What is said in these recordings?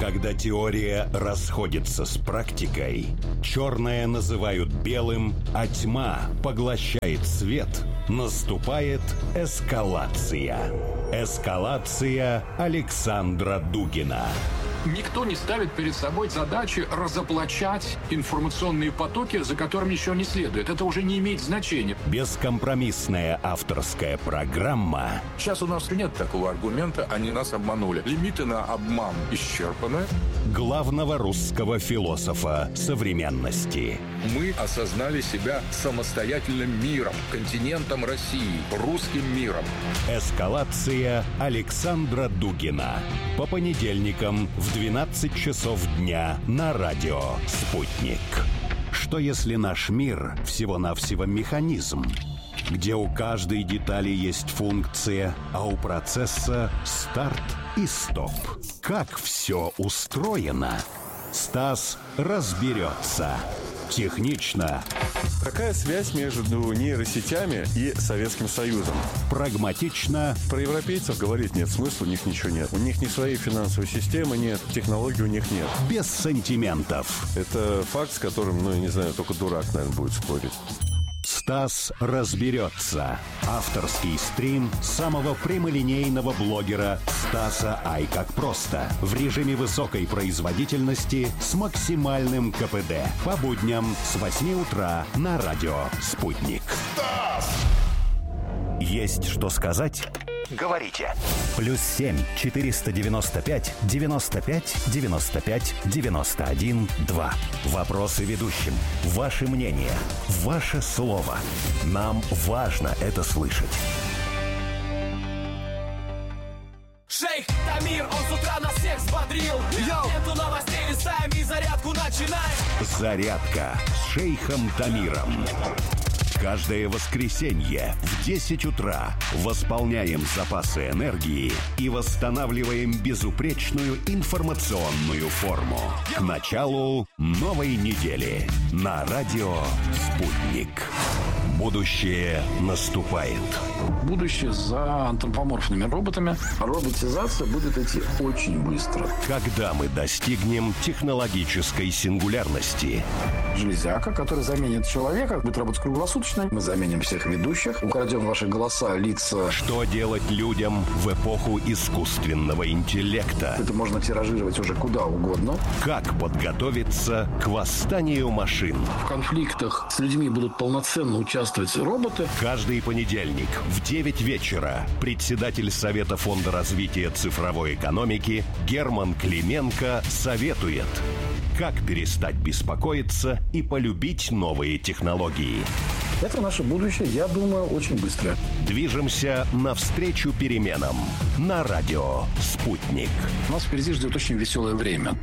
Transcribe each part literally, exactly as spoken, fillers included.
Когда теория расходится с практикой, черное называют белым, а тьма поглощает свет, наступает эскалация. Эскалация Александра Дугина. Никто не ставит перед собой задачи разоблачать информационные потоки, за которыми еще не следует. Это уже не имеет значения. Бескомпромиссная авторская программа. Сейчас у нас нет такого аргумента, они нас обманули. Лимиты на обман исчерпаны. Главного русского философа современности. Мы осознали себя самостоятельным миром, континентом России, русским миром. Эскалация Александра Дугина. По понедельникам в двенадцать часов дня на радио «Спутник». Что если наш мир всего-навсего механизм, где у каждой детали есть функция, а у процесса старт и стоп? Как все устроено? Стас разберется. Технично. Какая связь между нейросетями и Советским Союзом? Прагматично. Про европейцев говорить нет смысла, у них ничего нет. У них ни своей финансовой системы нет, технологий у них нет. Без сантиментов. Это факт, с которым, ну, я не знаю, только дурак, наверное, будет спорить. Стас разберется. Авторский стрим самого прямолинейного блогера Стаса Ай как просто. В режиме высокой производительности с максимальным ка пэ дэ. По будням с восьми утра на радио «Спутник». Стас! Есть что сказать? Говорите. Плюс семь четыреста девяносто пять девяносто пять девяносто пять девяносто один два. Вопросы ведущим. Ваше мнение. Ваше слово. Нам важно это слышать. Шейх Тамир, он с утра нас всех взбодрил. Эту новостей листаем и зарядку начинаем. Зарядка с шейхом Тамиром. Каждое воскресенье в десять утра восполняем запасы энергии и восстанавливаем безупречную информационную форму. К началу новой недели на радио «Спутник». Будущее наступает. Будущее за антропоморфными роботами. Роботизация будет идти очень быстро. Когда мы достигнем технологической сингулярности? Железяка, которая заменит человека, будет работать круглосуточно. Мы заменим всех ведущих, украдем ваши голоса, лица. Что делать людям в эпоху искусственного интеллекта? Это можно тиражировать уже куда угодно. Как подготовиться к восстанию машин? В конфликтах с людьми будут полноценно участвовать роботы. Каждый понедельник в девять вечера председатель Совета фонда развития цифровой экономики Герман Клименко советует, как перестать беспокоиться и полюбить новые технологии. Это наше будущее, я думаю, очень быстро. Движемся навстречу переменам на радио «Спутник». Нас впереди ждет очень веселое время.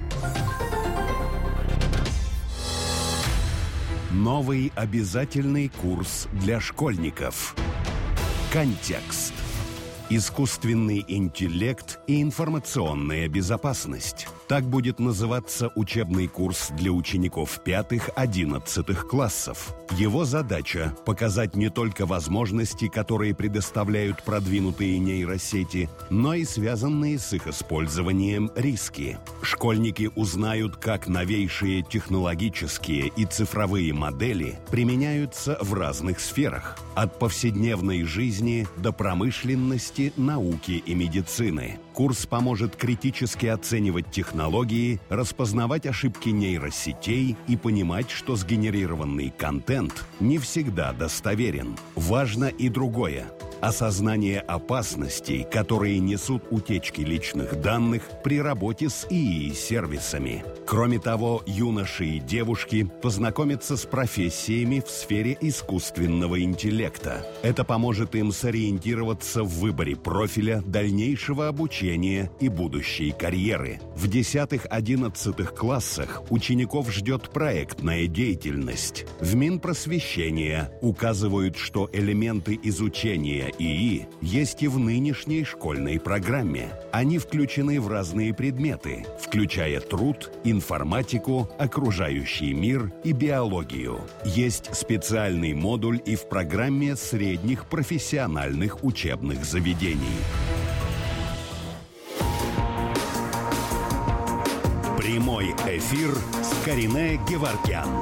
Новый обязательный курс для школьников. Контекст. Искусственный интеллект и информационная безопасность. Так будет называться учебный курс для учеников пятых-одиннадцатых классов. Его задача – показать не только возможности, которые предоставляют продвинутые нейросети, но и связанные с их использованием риски. Школьники узнают, как новейшие технологические и цифровые модели применяются в разных сферах – от повседневной жизни до промышленности, науки и медицины. Курс поможет критически оценивать технологии, распознавать ошибки нейросетей и понимать, что сгенерированный контент не всегда достоверен. Важно и другое. Осознание опасностей, которые несут утечки личных данных при работе с ИИ сервисами. Кроме того, юноши и девушки познакомятся с профессиями в сфере искусственного интеллекта. Это поможет им сориентироваться в выборе профиля, дальнейшего обучения и будущей карьеры. В десятых-одиннадцатых классах учеников ждет проектная деятельность. В Минпросвещения указывают, что элементы изучения ИИ есть и в нынешней школьной программе. Они включены в разные предметы, включая труд, информатику, окружающий мир и биологию. Есть специальный модуль и в программе средних профессиональных учебных заведений. Прямой эфир с Каринэ Геворгян.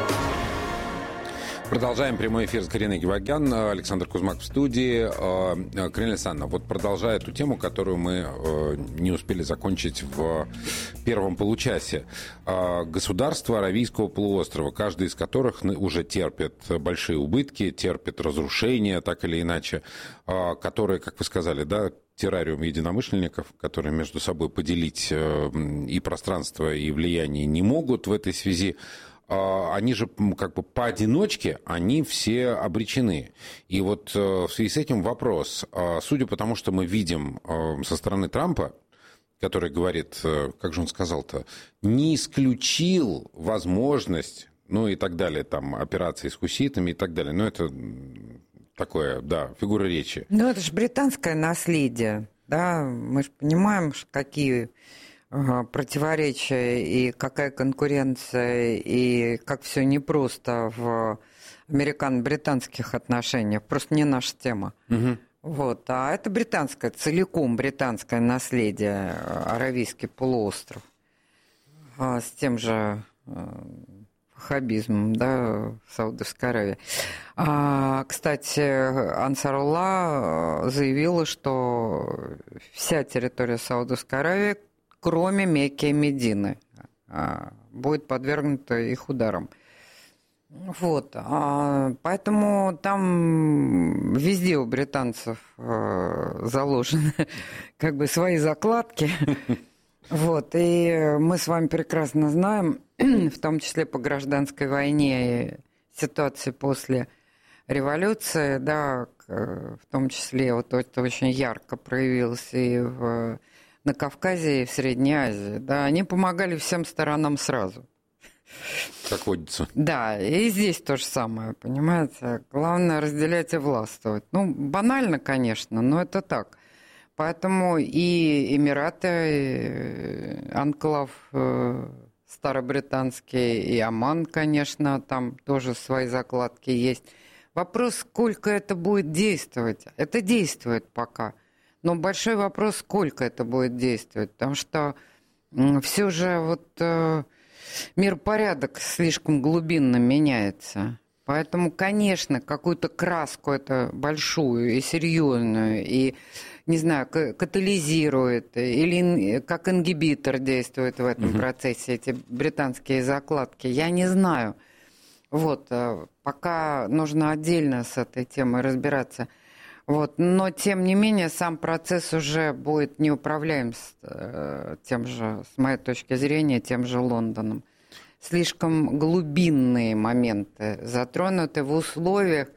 Продолжаем прямой эфир с Кариной Геворгян. Александр Кузьмак в студии. Карина Александровна, вот продолжая эту тему, которую мы не успели закончить в первом получасе. Государства Аравийского полуострова, каждый из которых уже терпит большие убытки, терпит разрушения, так или иначе, которые, как вы сказали, да, террариум единомышленников, которые между собой поделить и пространство, и влияние не могут в этой связи. Они же как бы поодиночке, они все обречены. И вот в связи с этим вопрос. Судя по тому, что мы видим со стороны Трампа, который говорит, как же он сказал-то, не исключил возможность, ну и так далее, там, операции с хуситами и так далее. Ну, это такое, да, фигура речи. Ну, это же британское наследие, да, мы же понимаем, какие противоречия и какая конкуренция, и как все непросто в американо-британских отношениях. Просто не наша тема. Угу. Вот. А это британское, целиком британское наследие, Аравийский полуостров. А с тем же ваххабизмом, да, в Саудовской Аравии. А, кстати, Ансарулла заявила, что вся территория Саудовской Аравии, кроме Мекки и Медины, будет подвергнута их ударам. Вот. Поэтому там везде у британцев заложены как бы свои закладки. Вот. И мы с вами прекрасно знаем, в том числе по гражданской войне и ситуации после революции, да, в том числе вот это очень ярко проявилось и в на Кавказе и в Средней Азии, да, они помогали всем сторонам сразу. Как водится. Да, и здесь то же самое, понимаете. Главное разделять и властвовать. Ну, банально, конечно, но это так. Поэтому и Эмираты, и анклав э, старобританский, и Оман, конечно, там тоже свои закладки есть. Вопрос, сколько это будет действовать. Это действует пока. Но большой вопрос, сколько это будет действовать, потому что все же вот э, миропорядок слишком глубинно меняется. Поэтому, конечно, какую-то краску это большую и серьезную, и, не знаю, катализирует, или как ингибитор действует в этом mm-hmm. процессе, эти британские закладки, я не знаю. Вот, пока нужно отдельно с этой темой разбираться. Вот. Но, тем не менее, сам процесс уже будет неуправляем с, э, тем же, с моей точки зрения, тем же Лондоном. Слишком глубинные моменты затронуты в условиях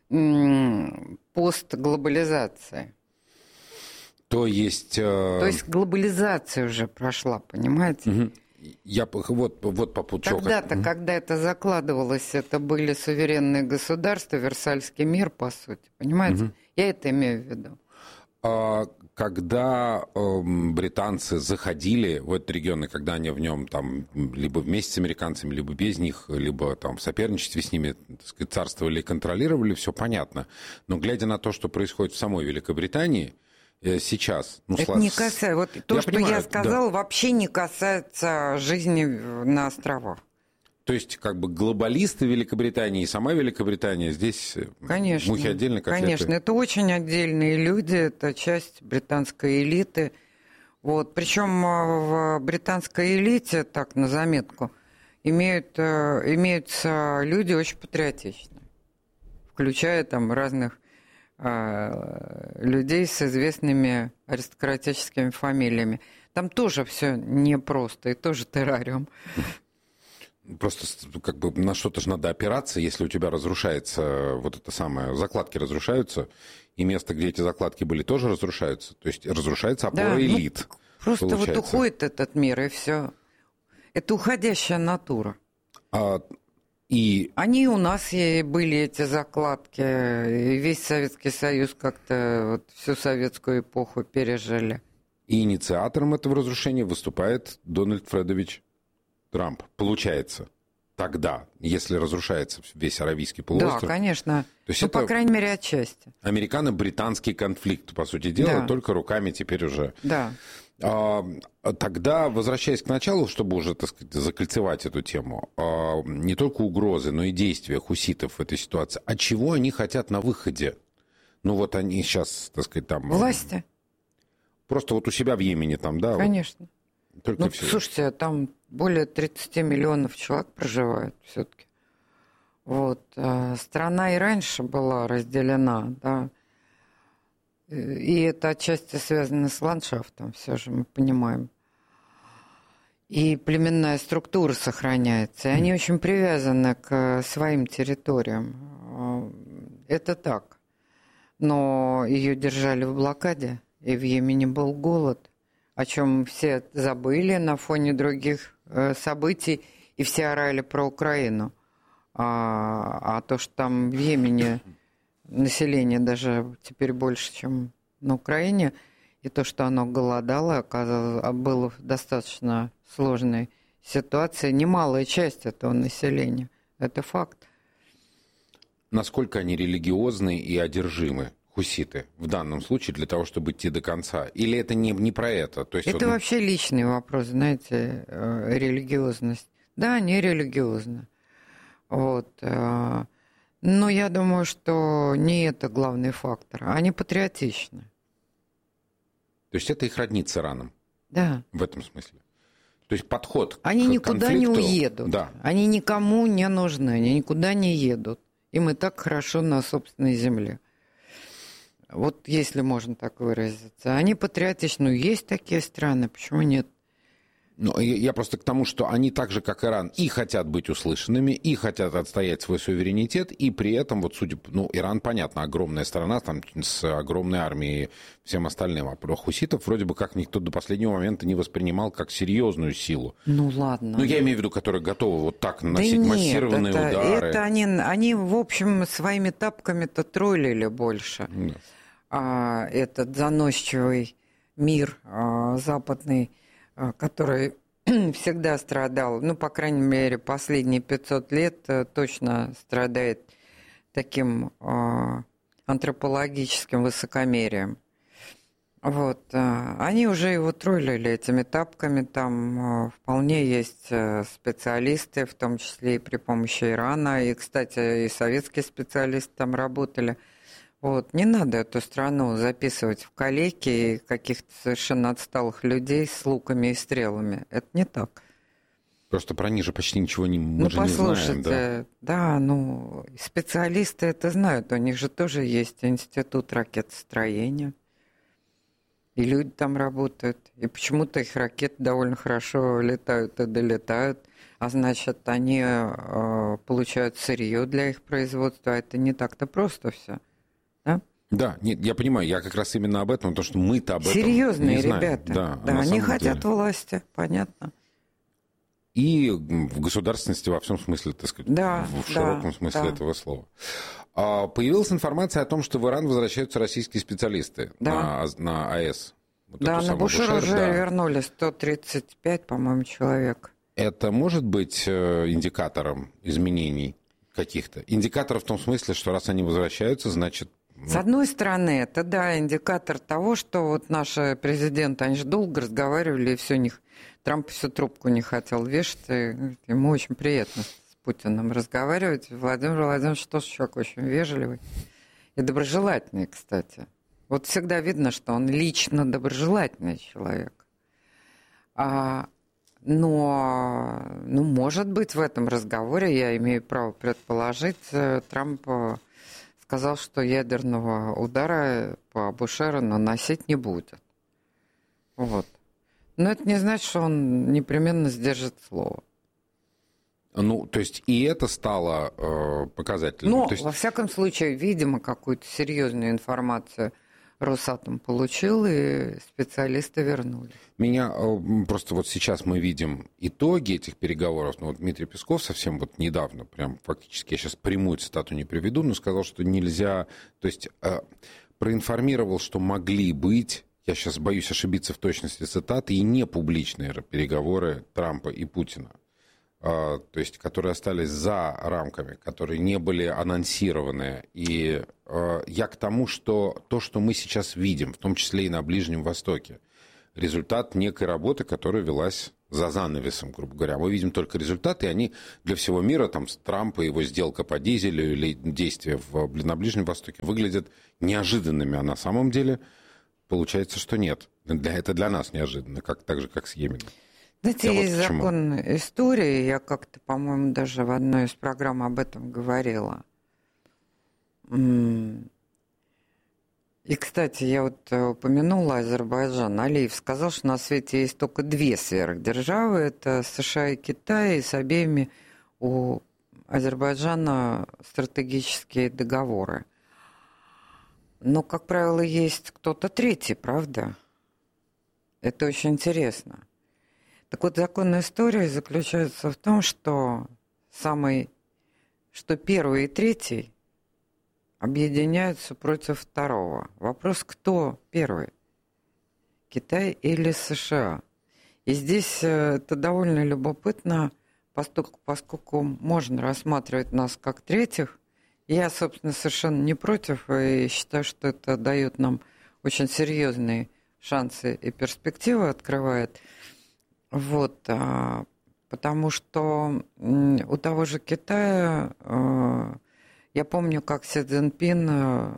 м- постглобализации. То есть... Э... То есть глобализация уже прошла, понимаете? Угу. Я, вот, вот по поводу Тогда-то, угу. когда это закладывалось, это были суверенные государства, Версальский мир, по сути, понимаете? Угу. Я это имею в виду. А, когда э, британцы заходили в этот регион, и когда они в нем там либо вместе с американцами, либо без них, либо там в соперничестве с ними, так сказать, царствовали и контролировали, все понятно. Но глядя на то, что происходит в самой Великобритании, сейчас... Ну, это слав... не касается... Вот то, я что понимаю, я сказала, да. вообще не касается жизни на островах. То есть, как бы глобалисты Великобритании и сама Великобритания здесь конечно, мухи отдельно, котлеты. Конечно, это очень отдельные люди, это часть британской элиты. Вот. Причем в британской элите, так на заметку, имеют, имеются люди очень патриотичные, включая там разных э, людей с известными аристократическими фамилиями. Там тоже все непросто, и тоже террариум. Просто как бы на что-то же надо опираться, если у тебя разрушается вот это самое, закладки разрушаются, и место, где эти закладки были, тоже разрушаются. То есть разрушается опора да, элит. Ну, просто получается. Вот уходит этот мир, и все. Это уходящая натура. А, и... Они у нас и были, эти закладки, и весь Советский Союз как-то вот всю советскую эпоху пережили. И инициатором этого разрушения выступает Дональд Фредович Трамп, получается, тогда, если разрушается весь Аравийский полуостров. Да, конечно. То есть ну, это по крайней мере, отчасти. Американо-британский конфликт, по сути дела, да. только руками теперь уже да. Тогда, возвращаясь к началу, чтобы уже, так сказать, закольцевать эту тему, не только угрозы, но и действия хуситов в этой ситуации. А чего они хотят на выходе? Ну вот они сейчас, так сказать, там... Власти. Просто вот у себя в Йемене там, да? Конечно. Вот, только ну, все... Слушайте, там более тридцать миллионов человек проживает все-таки. Вот. Страна и раньше была разделена, да. И это отчасти связано с ландшафтом, все же мы понимаем. И племенная структура сохраняется. И они очень привязаны к своим территориям. Это так. Но ее держали в блокаде, и в Йемене был голод, о чем все забыли на фоне других событий, и все орали про Украину. А, а то, что там в Йемене население даже теперь больше, чем на Украине, и то, что оно голодало, оказалось, было в достаточно сложной ситуации. Немалая часть этого населения. Это факт. Насколько они религиозны и одержимы, хуситы, в данном случае, для того, чтобы идти до конца? Или это не, не про это? То есть, это вот... вообще личный вопрос, знаете, религиозность. Да, они религиозны. Вот. Но я думаю, что не это главный фактор. Они патриотичны. То есть это их роднит с Ираном? Да. В этом смысле? То есть подход они к никуда конфликту... не уедут. Да. Они никому не нужны. Они никуда не едут. Им и так хорошо на собственной земле. Вот если можно так выразиться. Они патриотичны. Ну, есть такие страны, почему нет? Ну, я просто к тому, что они так же, как Иран, и хотят быть услышанными, и хотят отстоять свой суверенитет, и при этом, вот судя по... Ну, Иран, понятно, огромная страна, там, с огромной армией и всем остальным. А про хуситов вроде бы как никто до последнего момента не воспринимал как серьезную силу. Ну, ладно. Ну, я имею в виду, которые готовы вот так наносить да нет, массированные это, удары. Это они, они, в общем, своими тапками-то троллили больше. Да. А, этот заносчивый мир а, западный, который всегда страдал, ну, по крайней мере, последние пятьсот лет точно страдает таким э, антропологическим высокомерием. Вот. Они уже его троллили этими тапками, там э, вполне есть специалисты, в том числе и при помощи Ирана, и, кстати, и советские специалисты там работали. Вот. Не надо эту страну записывать в калеки каких-то совершенно отсталых людей с луками и стрелами. Это не так. Просто про них же почти ничего не, мы ну, же не знаем. Да? да, ну, специалисты это знают. У них же тоже есть институт ракетостроения. И люди там работают. И почему-то их ракеты довольно хорошо летают и долетают. А значит, они э, получают сырье для их производства. А это не так-то просто все. Да? Да, нет, я понимаю, я как раз именно об этом, потому что мы-то об этом серьезные не знаем. Ребята. Да, да они хотят деле. власти, понятно. И в государственности во всем смысле, так сказать, да, в да, широком смысле да. этого слова. Появилась информация о том, что в Иран возвращаются российские специалисты да. на, на АЭС. Вот да, на Бушер уже да. вернули сто тридцать пять, по-моему, человек. Это может быть индикатором изменений каких-то? Индикаторов в том смысле, что раз они возвращаются, значит... С одной стороны, это, да, индикатор того, что вот наши президенты, они же долго разговаривали, и все них... Трамп всю трубку не хотел вешать, и ему очень приятно с Путиным разговаривать. Владимир Владимирович тоже человек очень вежливый и доброжелательный, кстати. Вот всегда видно, что он лично доброжелательный человек. А, но, ну, может быть, в этом разговоре, я имею право предположить, Трамп сказал, что ядерного удара по Бушеру наносить не будет. Вот. Но это не значит, что он непременно сдержит слово. Ну, то есть и это стало э, показательным. Но, то есть... во всяком случае, видимо, какую-то серьезную информацию Росатом получил, и специалисты вернули. Меня э, просто вот сейчас мы видим итоги этих переговоров. Ну, вот Дмитрий Песков совсем вот недавно, прям фактически, я сейчас прямую цитату не приведу, но сказал, что нельзя... То есть э, проинформировал, что могли быть... Я сейчас боюсь ошибиться в точности цитаты, и не публичные переговоры Трампа и Путина, то есть которые остались за рамками, которые не были анонсированы. И я к тому, что то, что мы сейчас видим, в том числе и на Ближнем Востоке, результат некой работы, которая велась за занавесом, грубо говоря. Мы видим только результаты, и они для всего мира, там, Трамп и его сделка по дизелю или действия в, на Ближнем Востоке выглядят неожиданными, а на самом деле получается, что нет. Для, это для нас неожиданно, как, так же, как с Йеменом. Знаете, я есть вот закон истории, я как-то, по-моему, даже в одной из программ об этом говорила. И, кстати, я вот упомянула Азербайджан. Алиев сказал, что на свете есть только две сверхдержавы. Это США и Китай, и с обеими у Азербайджана стратегические договоры. Но, как правило, есть кто-то третий, правда? Это очень интересно. Так вот, закон истории заключается в том, что самый, что первый и третий объединяются против второго. Вопрос, кто первый? Китай или США? И здесь это довольно любопытно, поскольку, поскольку можно рассматривать нас как третьих. Я, собственно, совершенно не против и считаю, что это дает нам очень серьезные шансы и перспективы открывает. Вот, потому что у того же Китая... Я помню, как Си Цзиньпин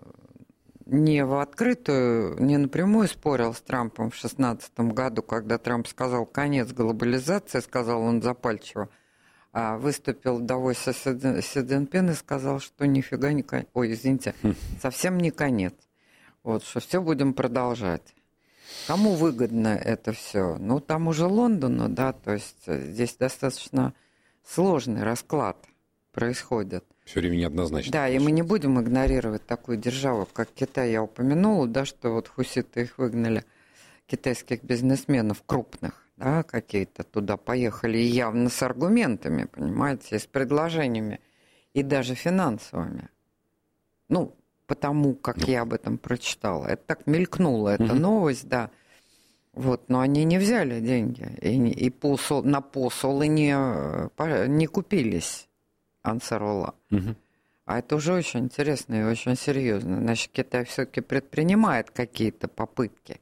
не в открытую, не напрямую спорил с Трампом в шестнадцатом году, когда Трамп сказал «конец глобализации», сказал он запальчиво, а выступил в Давосе Си Цзиньпин и сказал, что нифига не конец. Ой, извините, совсем не конец. Вот, что все будем продолжать. Кому выгодно это все? Ну, тому же Лондону, да, то есть здесь достаточно сложный расклад происходит. Все время неоднозначно. Да, и мы не будем игнорировать такую державу, как Китай. Я упомянула, да, что вот хуситы их выгнали, китайских бизнесменов крупных, да, какие-то туда поехали, и явно с аргументами, понимаете, и с предложениями, и даже финансовыми. Ну, потому как ну. я об этом прочитала. Это так мелькнуло, эта угу. новость, да. Вот, но они не взяли деньги, и, и посол, на посол и не, не купились. Ансарулла. Угу. А это уже очень интересно и очень серьезно. Значит, Китай все-таки предпринимает какие-то попытки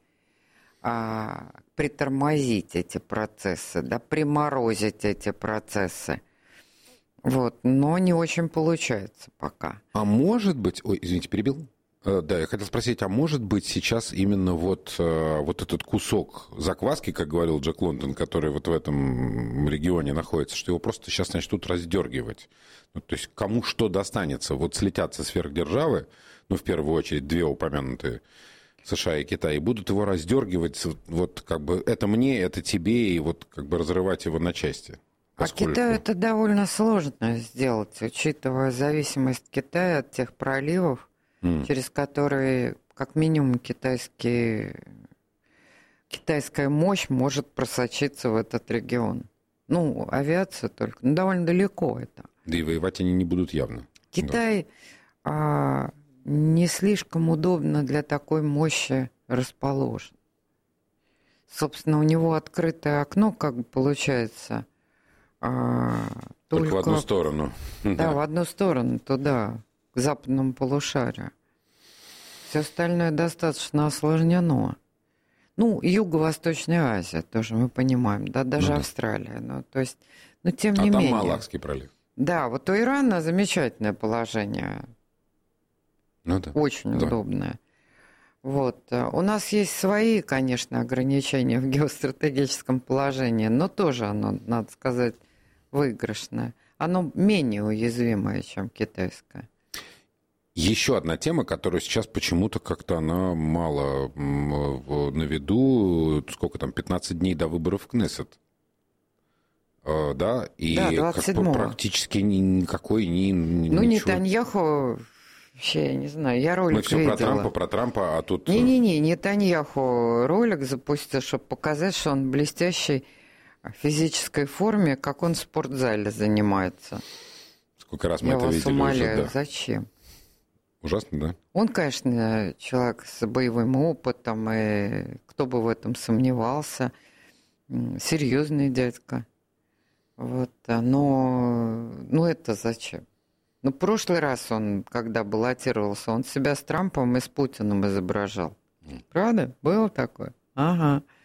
а, притормозить эти процессы, да, приморозить эти процессы. Вот, но не очень получается пока. А может быть... Ой, извините, перебил? Да, я хотел спросить, а может быть сейчас именно вот, вот этот кусок закваски, как говорил Джек Лондон, который вот в этом регионе находится, что его просто сейчас начнут раздергивать? Ну, то есть кому что достанется? Вот слетятся сверхдержавы, ну, в первую очередь, две упомянутые, США и Китай, и будут его раздергивать, вот как бы это мне, это тебе, и вот как бы разрывать его на части. Поскольку... А Китаю это довольно сложно сделать, учитывая зависимость Китая от тех проливов, Mm. через которые, как минимум, китайские, китайская мощь может просочиться в этот регион. Ну, авиация только. Ну, довольно далеко это. Да и воевать они не будут явно. Китай да. а, не слишком удобно для такой мощи расположен. Собственно, у него открытое окно, как бы получается. А, только... только в одну сторону. Да, да, в одну сторону, туда. К западному полушарию. Все остальное достаточно осложнено. Ну, Юго-Восточная Азия тоже мы понимаем, да, даже ну, да. Австралия. Ну, то есть, но тем а не там менее. Малакский пролив. Да, вот у Ирана замечательное положение. Ну, да. Очень да. удобное. Вот. У нас есть свои, конечно, ограничения в геостратегическом положении, но тоже оно, надо сказать, выигрышное. Оно менее уязвимое, чем китайское. Еще одна тема, которая сейчас почему-то как-то она мало на виду. Сколько там, пятнадцать дней до выборов в Кнессет. Да, и да, двадцать седьмого. Практически никакой ни, ну, ничего. Нетаньяху, вообще, я не знаю, я ролик Мы все видела. про Трампа, про Трампа, а тут... Не-не-не, Нетаньяху ролик запустил, чтобы показать, что он в блестящей физической форме, как он в спортзале занимается. Сколько раз мы я это вас видели умоляю, уже, да. Зачем? Ужасно, да? Он, конечно, человек с боевым опытом, и кто бы в этом сомневался. Серьезный дядька. Вот, но ну это зачем? Ну, в прошлый раз он, когда баллотировался, он себя с Трампом и с Путиным изображал. Правда? Было такое? Ага.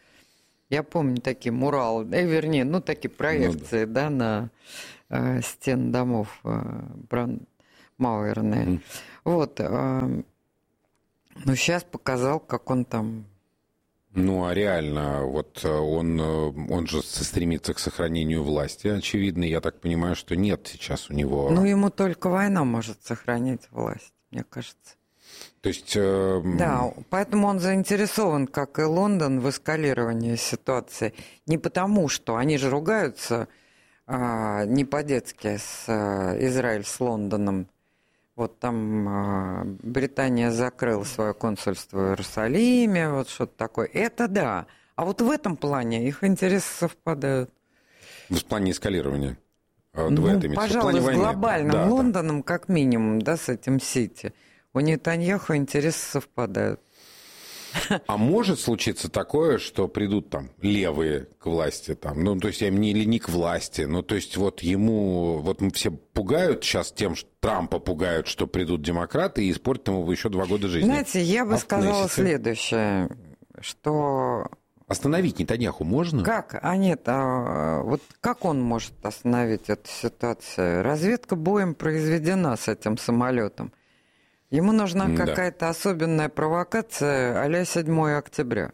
Я помню такие муралы, э, вернее, ну, такие проекции, ну, да. да, на э, стен домов э, Брандмауэрные. Mm. Вот. Э, ну, сейчас показал, как он там... Ну, а реально, вот он, он же стремится к сохранению власти, очевидно. Я так понимаю, что нет сейчас у него... Ну, ему только война может сохранить власть, мне кажется. То есть... Э... Да, поэтому он заинтересован, как и Лондон, в эскалировании ситуации. Не потому, что они же ругаются а, не по-детски с а, Израиль с Лондоном. Вот там а, Британия закрыла свое консульство в Иерусалиме, вот что-то такое. Это да. А вот в этом плане их интересы совпадают. В плане эскалирования? Ну, пожалуй, с глобальным да, Лондоном, да. как минимум, да, с этим Сити. У Нетаньяху интересы совпадают. А может случиться такое, что придут там левые к власти, там, ну, то есть я не, или не к власти, ну, то есть вот ему, вот мы все пугают сейчас тем, что Трампа пугают, что придут демократы и испортят ему еще два года жизни. Знаете, я бы а сказала следующее, что... Остановить Нетаньяху можно? Как? А нет, а вот как он может остановить эту ситуацию? Разведка боем произведена с этим самолетом. Ему нужна да. какая-то особенная провокация а-ля седьмого октября.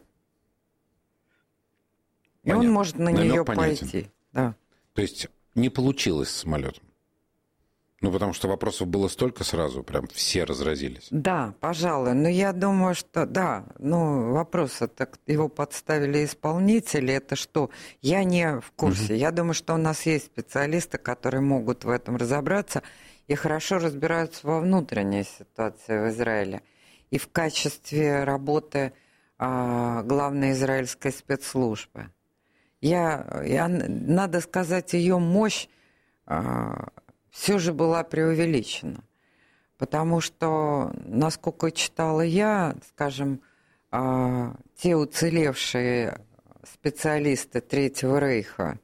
И Понятно. Он может на Намек нее понятен. Пойти. Да. То есть не получилось с самолетом? Ну, потому что вопросов было столько сразу, прям все разразились. Да, пожалуй. Но я думаю, что да, ну, вопрос, это его подставили исполнители, это что? Я не в курсе. Угу. Я думаю, что у нас есть специалисты, которые могут в этом разобраться и хорошо разбираются во внутренней ситуации в Израиле. И в качестве работы а, главной израильской спецслужбы. Я, я, надо сказать, ее мощь а, все же была преувеличена. Потому что, насколько читала я, скажем, а, те уцелевшие специалисты Третьего Рейха,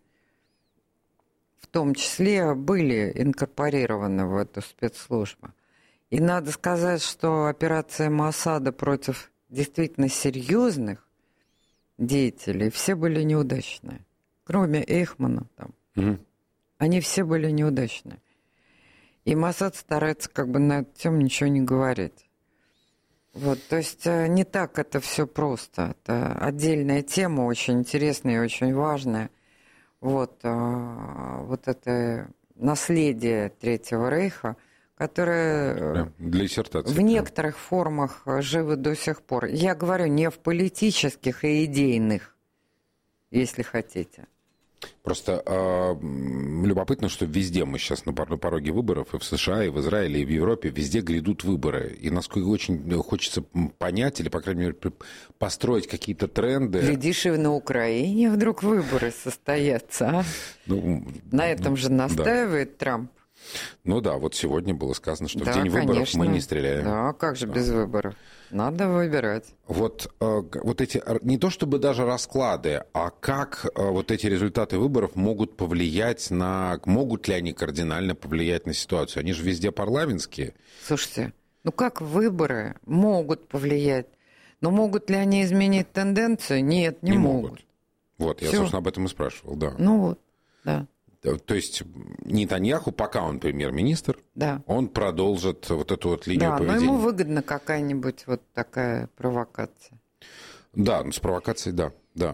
в том числе были инкорпорированы в эту спецслужбу. И надо сказать, что операция Моссада против действительно серьезных деятелей все были неудачные. Кроме Эйхмана там. Угу. Они все были неудачные. И Моссад старается как бы на эту тему ничего не говорить. Вот, то есть не так это все просто. Это отдельная тема, очень интересная и очень важная. Вот, вот это наследие Третьего Рейха, которое для диссертации, в некоторых формах живо до сих пор. Я говорю не в политических и идейных, если хотите. Просто э, любопытно, что везде мы сейчас на пороге выборов, и в США, и в Израиле, и в Европе, везде грядут выборы. И насколько очень хочется понять, или, по крайней мере, построить какие-то тренды. Глядишь, и на Украине вдруг выборы состоятся, а? Ну, на этом же настаивает да. Трамп. Ну да, вот сегодня было сказано, что да, в день конечно. выборов мы не стреляем. Да, как же да. без выборов? Надо выбирать. Вот, вот эти, не то чтобы даже расклады, а как вот эти результаты выборов могут повлиять на... Могут ли они кардинально повлиять на ситуацию? Они же везде парламентские. Слушайте, ну как выборы могут повлиять? Но могут ли они изменить тенденцию? Нет, не, не могут. могут. Вот, я, Всё. собственно, об этом и спрашивал, да. Ну вот, да. То есть Нетаньяху, пока он премьер-министр, да. он продолжит вот эту вот линию да, поведения. Да, но ему выгодна какая-нибудь вот такая провокация. Да, ну, с провокацией, да. да.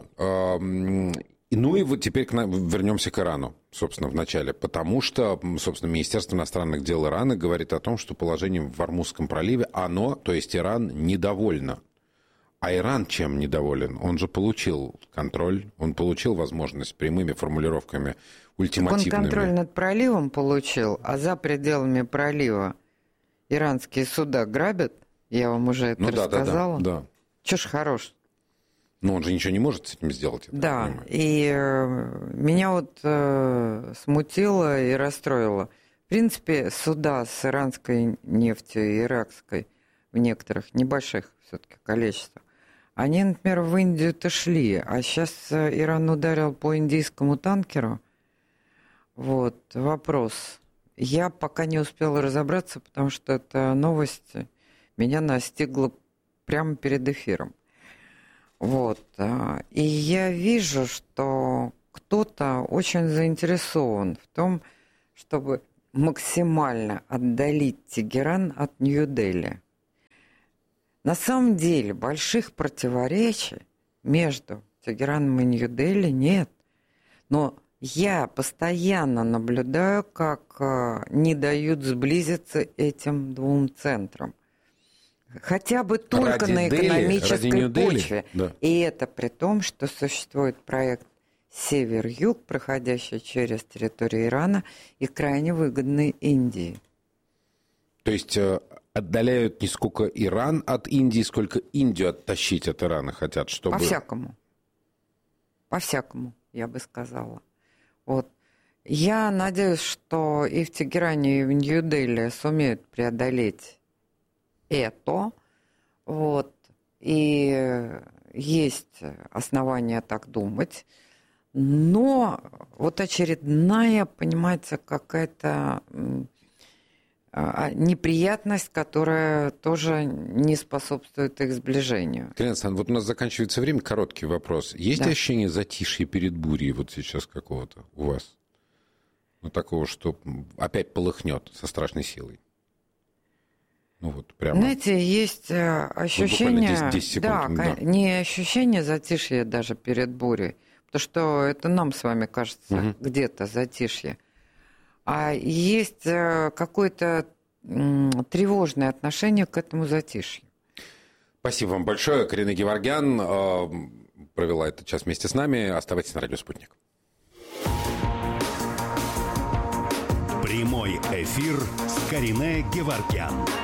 Ну и вот теперь к нам, вернемся к Ирану, собственно, в начале. Потому что, собственно, Министерство иностранных дел Ирана говорит о том, что положением в Ормузском проливе оно, то есть Иран, недовольно. А Иран чем недоволен? Он же получил контроль, он получил возможность прямыми формулировками ультимативными. Он контроль над проливом получил, а за пределами пролива иранские суда грабят. Я вам уже это ну, рассказала. Да, да, да. Чё ж хорош. Но он же ничего не может с этим сделать. Да, и э, меня вот э, смутило и расстроило. В принципе, суда с иранской нефтью и иракской в некоторых небольших все-таки количествах, они, например, в Индию-то шли, а сейчас Иран ударил по индийскому танкеру. Вот, вопрос. Я пока не успела разобраться, потому что эта новость меня настигла прямо перед эфиром. Вот. И я вижу, что кто-то очень заинтересован в том, чтобы максимально отдалить Тегеран от Нью-Дели. На самом деле больших противоречий между Тегераном и Нью-Дели нет. Но я постоянно наблюдаю, как не дают сблизиться этим двум центрам. Хотя бы только ради на экономической Дели, почве. Да. И это при том, что существует проект «Север-Юг», проходящий через территорию Ирана и крайне выгодный Индии. То есть отдаляют не сколько Иран от Индии, сколько Индию оттащить от Ирана хотят, чтобы... По-всякому. По-всякому, я бы сказала. Вот. Я надеюсь, что и в Тегеране, и в Нью-Дели сумеют преодолеть это. Вот. И есть основания так думать. Но вот очередная, понимаете, какая-то неприятность, которая тоже не способствует их сближению. Карина Александровна, вот у нас заканчивается время, короткий вопрос. Есть Да. ощущение затишья перед бурей вот сейчас какого-то у вас? Ну, такого, что опять полыхнет со страшной силой? Ну, вот прямо. Знаете, есть ощущение... десять, десять секунд, да, да. не ощущение затишья даже перед бурей, потому что это нам с вами кажется Угу. где-то затишье. А есть какое-то тревожное отношение к этому затишью. Спасибо вам большое. Карина Геворгян э, провела этот час вместе с нами. Оставайтесь на радио «Спутник». Прямой эфир с Кариной Геворгян.